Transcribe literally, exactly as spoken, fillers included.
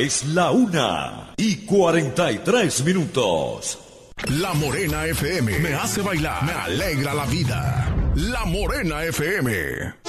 es la una y cuarenta y tres minutos. La Morena F M me hace bailar, me alegra la vida. La Morena F M.